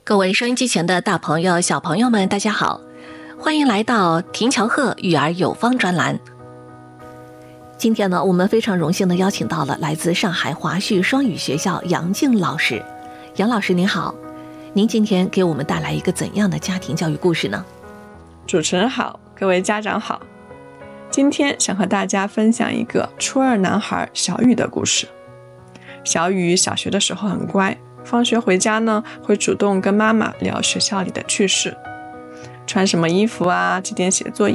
各位收音机前的大朋友小朋友们大家好，欢迎来到田乔鹤育儿有方专栏。今天呢，我们非常荣幸的邀请到了来自上海华旭双语学校杨静老师。杨老师您好，您今天给我们带来一个怎样的家庭教育故事呢？ 主持人好，各位家长好，今天想和大家分享一个初二男孩小雨的故事。小雨小学的时候很乖，放学回家呢，会主动跟妈妈聊学校里的趣事，穿什么衣服啊，几点写作业